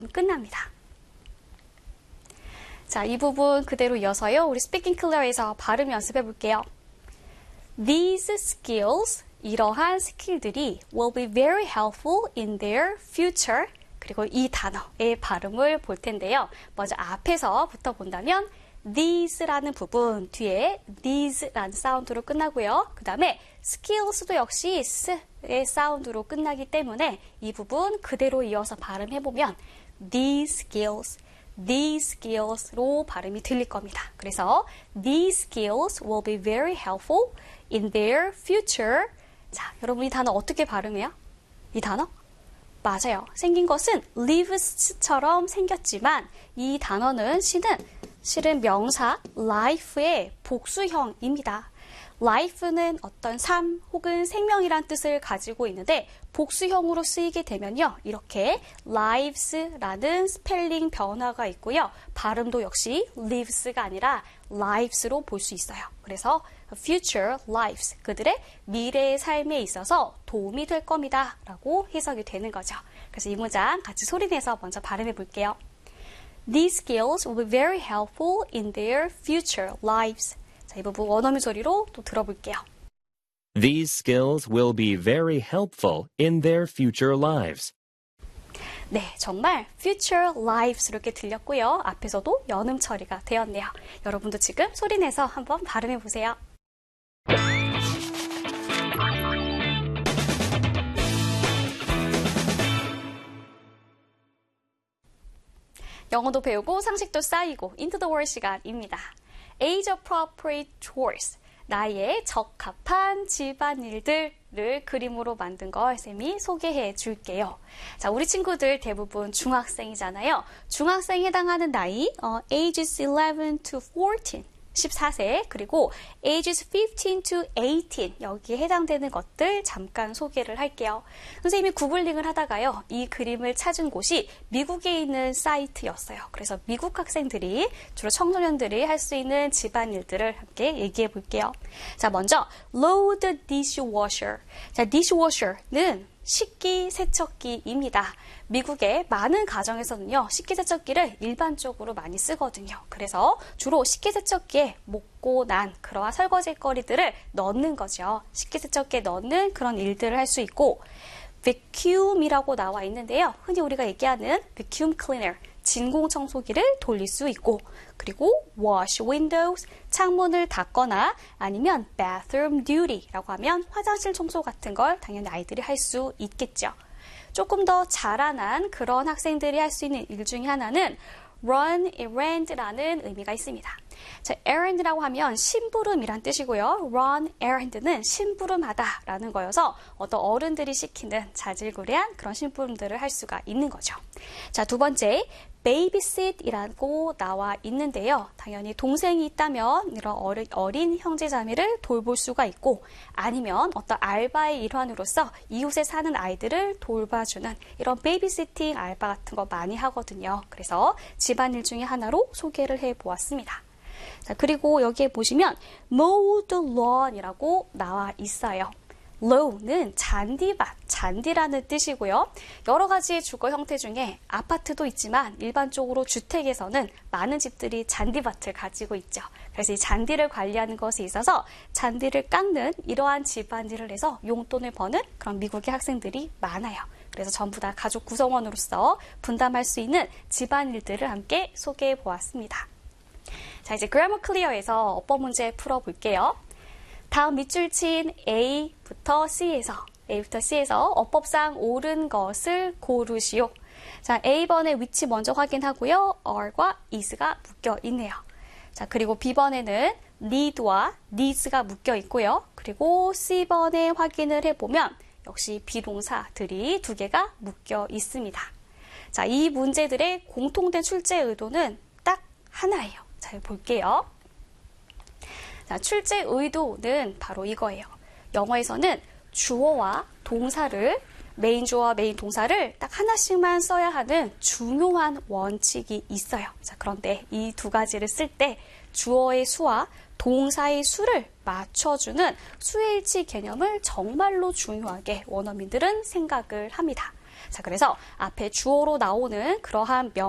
끝납니다. 자, 이 부분 그대로 이어서요. 우리 스피킹 클리어에서 발음 연습해 볼게요. These skills, 이러한 스킬들이 will be very helpful in their future. 그리고 이 단어의 발음을 볼 텐데요. 먼저 앞에서부터 본다면 these라는 부분 뒤에 these라는 사운드로 끝나고요. 그 다음에 skills도 역시 s의 사운드로 끝나기 때문에 이 부분 그대로 이어서 발음해보면 these skills로 발음이 들릴 겁니다. 그래서 these skills will be very helpful in their future. 자, 여러분 이 단어 어떻게 발음해요? 이 단어? 맞아요. 생긴 것은 lives처럼 생겼지만 이 단어는 실은 명사 life의 복수형입니다. life는 어떤 삶 혹은 생명이란 뜻을 가지고 있는데 복수형으로 쓰이게 되면요. 이렇게 lives라는 스펠링 변화가 있고요. 발음도 역시 lives가 아니라 lives로 볼 수 있어요. 그래서 future lives, 그들의 미래의 삶에 있어서 도움이 될 겁니다. 라고 해석이 되는 거죠. 그래서 이 문장 같이 소리내서 먼저 발음해 볼게요. These skills will be very helpful in their future lives. 자, 이 부분 원어민 소리로 또 들어볼게요. These skills will be very helpful in their future lives. 네, 정말 future lives 이렇게 들렸고요. 앞에서도 연음 처리가 되었네요. 여러분도 지금 소리내서 한번 발음해 보세요. 영어도 배우고 상식도 쌓이고 into the world 시간입니다. Age appropriate chores. 나의 적합한 집안일들을 그림으로 만든 걸 쌤이 소개해 줄게요. 자, 우리 친구들 대부분 중학생이잖아요. 중학생에 해당하는 나이, ages 11 to 14. 14세, 그리고 ages 15 to 18 여기에 해당되는 것들 잠깐 소개를 할게요. 선생님이 구글링을 하다가요. 이 그림을 찾은 곳이 미국에 있는 사이트였어요. 그래서 미국 학생들이 주로 청소년들이 할 수 있는 집안일들을 함께 얘기해 볼게요. 자, 먼저 load dishwasher. 자, dishwasher는 식기세척기입니다. 미국의 많은 가정에서는요, 식기세척기를 일반적으로 많이 쓰거든요. 그래서 주로 식기세척기에 먹고 난 그러한 설거지거리들을 넣는 거죠. 식기세척기에 넣는 그런 일들을 할 수 있고, vacuum이라고 나와 있는데요. 흔히 우리가 얘기하는 vacuum cleaner, 진공청소기를 돌릴 수 있고, 그리고 wash windows, 창문을 닦거나 아니면 bathroom duty라고 하면 화장실 청소 같은 걸 당연히 아이들이 할 수 있겠죠. 조금 더 자라난 그런 학생들이 할 수 있는 일 중에 하나는 run errand라는 의미가 있습니다. 자, errand라고 하면 심부름이란 뜻이고요. run errand는 심부름하다 라는 거여서 어떤 어른들이 시키는 자질구레한 그런 심부름들을 할 수가 있는 거죠. 자, 두 번째, babysit이라고 나와 있는데요. 당연히 동생이 있다면 이런 어린 형제자매를 돌볼 수가 있고, 아니면 어떤 알바의 일환으로서 이웃에 사는 아이들을 돌봐주는 이런 베이비시팅 알바 같은 거 많이 하거든요. 그래서 집안일 중에 하나로 소개를 해보았습니다. 자, 그리고 여기에 보시면 mow the lawn이라고 나와 있어요. low는 잔디밭, 잔디라는 뜻이고요. 여러 가지 주거 형태 중에 아파트도 있지만 일반적으로 주택에서는 많은 집들이 잔디밭을 가지고 있죠. 그래서 이 잔디를 관리하는 것에 있어서 잔디를 깎는 이러한 집안일을 해서 용돈을 버는 그런 미국의 학생들이 많아요. 그래서 전부 다 가족 구성원으로서 분담할 수 있는 집안일들을 함께 소개해 보았습니다. 자, 이제 그래머 클리어에서 어법 문제 풀어볼게요. 다음 밑줄 친 A부터 C에서 어법상 옳은 것을 고르시오. 자, A번의 위치 먼저 확인하고요. are과 is가 묶여 있네요. 자, 그리고 B번에는 need와 needs가 묶여 있고요. 그리고 C번에 확인을 해보면 역시 비동사들이 두 개가 묶여 있습니다. 자, 이 문제들의 공통된 출제 의도는 딱 하나예요. 자, 볼게요. 자, 출제 의도는 바로 이거예요. 영어에서는 주어와 동사를, 메인 주어와 메인 동사를 딱 하나씩만 써야 하는 중요한 원칙이 있어요. 자, 그런데 이 두 가지를 쓸 때 주어의 수와 동사의 수를 맞춰주는 수일치 개념을 정말로 중요하게 원어민들은 생각을 합니다. 자, 그래서 앞에 주어로 나오는 그러한 명